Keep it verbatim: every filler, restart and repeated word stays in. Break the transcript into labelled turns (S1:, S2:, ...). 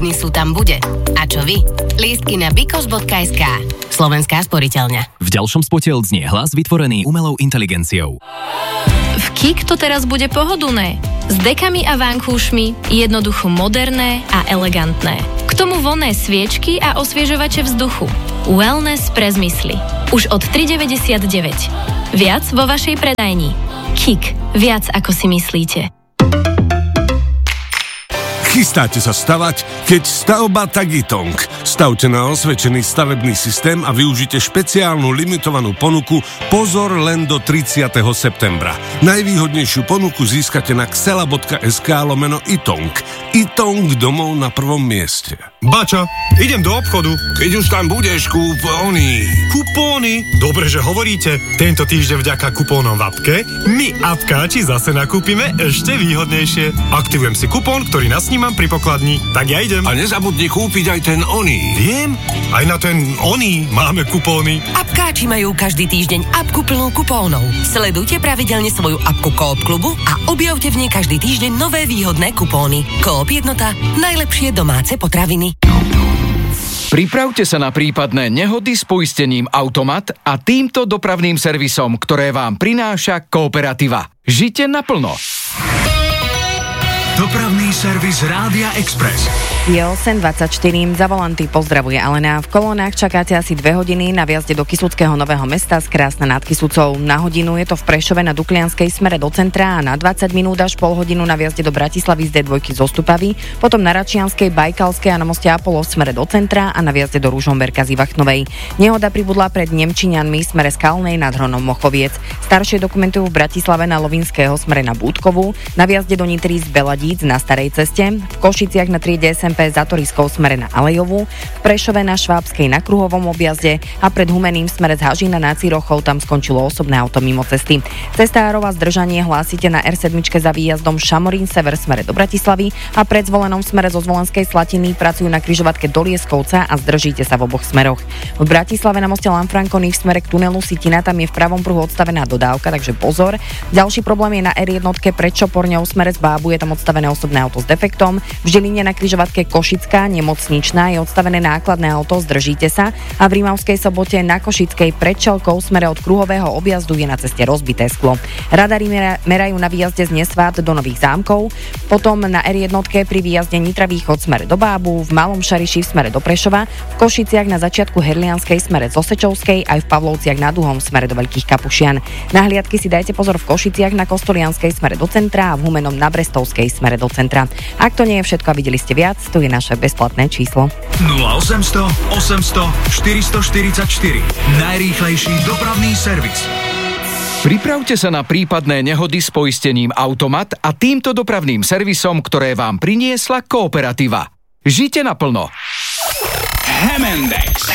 S1: Dni sú tam bude. A čo vy? Lístky na bikos bodka es ká. Slovenská sporiteľňa.
S2: V ďalšom spote odznie hlas vytvorený umelou inteligenciou.
S3: V Kik to teraz bude pohodlné. S dekami a vankúšmi, jednoducho moderné a elegantné. K tomu vonné sviečky a osviežovače vzduchu. Wellness pre zmysly. Už od tri deväťdesiatdeväť. Viac vo vašej predajni. Kik. Viac ako si myslíte.
S4: Chystáte sa stavať? Keď stavba, tak i Tong. Stavte na osvedčený stavebný systém a využite špeciálnu limitovanú ponuku Pozor len do tridsiateho septembra. Najvýhodnejšiu ponuku získate na xela bodka es ká lomeno iTong. iTong domov na prvom mieste.
S5: Bača, idem do obchodu.
S4: Keď už tam budeš, kupóny.
S5: Kupóny? Dobre, že hovoríte. Tento týždeň vďaka kupónom v apke my apkáči zase nakúpime ešte výhodnejšie. Aktivujem si kupón, ktorý nasnímam pri pokladni. Tak ja idem.
S4: A nezabudni kúpiť aj ten Oni.
S5: Viem, aj na ten Oni máme kupóny.
S1: Apkáči majú každý týždeň apku plnú kupónov. Sledujte pravidelne svoju apku Coop klubu a objavte v nej každý týždeň nové výhodné kupóny. Coop Jednota. Najlepšie domáce potraviny.
S6: Pripravte sa na prípadné nehody s poistením Automat a týmto dopravným servisom, ktoré vám prináša Kooperativa. Žite naplno.
S7: Dopravný servis Rádia Express.
S8: Je osem dvadsaťštyri, za volanty pozdravuje Alena. V kolónach čakáte asi dve hodiny na vjazde do Kysuckého Nového Mesta z Krásna nad Kysucou. Na hodinu je to v Prešove na Duklianskej smere do centra a na dvadsať minút až pol hodinu na vjazde do Bratislavy z dé dva zo Stupavy, potom na Račianskej, Bajkalskej a na moste Apollo v smere do centra a na vjazde do Ružomberka z Ivachnovej. Nehoda pribudla pred Nemčiňanmi v smere Skalnej nad Hronom Mochoviec. Staršie dokumentujú v Bratislave na Lovinského smere na Búdkovú, na vjazde do Nitry z Beladíc na Starej ceste, v Košiciach na triede es em pé za Toriskou smere na Alejovú, v Prešove na Švábskej na Kruhovom objazde a pred Humeným smere z Hažina na Cirochov tam skončilo osobné auto mimo cesty. Cestárov a zdržanie hlásite na er sedem za výjazdom Šamorín sever smere do Bratislavy a pred Zvolenom smere zo Zvolenskej Slatiny pracujú na križovatke do Lieskovca a zdržíte sa v oboch smeroch. V Bratislave na moste Lanfranconi v smere k tunelu Sitina tam je v pravom pruhu odstavená dodávka, takže pozor. Ďalší problém je na er jeden pred Čoporňou smere z Bábu, je tam odstavené osobné auto s defektom. V Žiline na križovatke Košická nemocničná je odstavené nákladné auto, zdržíte sa a v Rímavskej Sobote na Košickej pred Čelkou smere od kruhového objazdu je na ceste rozbité sklo. Radary merajú na výjazde z Nesvát do Nových Zámkov, potom na er jeden pri výjazde Nitra Východ smere do Bábu, v Malom Šariši v smere do Prešova, v Košiciach na začiatku Herlianskej smere z Osečovskej aj v Pavlovciach nad Uhom smere do Veľkých Kapušian. Na hliadky si dajte pozor v Košiciach na Kostolianskej smere do centra a v Humennom na Brestovskej smere do centra. Ak to nie je všetko a videli ste viac, tu je naše bezplatné číslo.
S7: nula osemsto osemsto štyristoštyridsaťštyri. Najrýchlejší dopravný servis.
S6: Pripravte sa na prípadné nehody s poistením Automat a týmto dopravným servisom, ktoré vám priniesla Kooperativa. Žite naplno.
S7: Hemendex.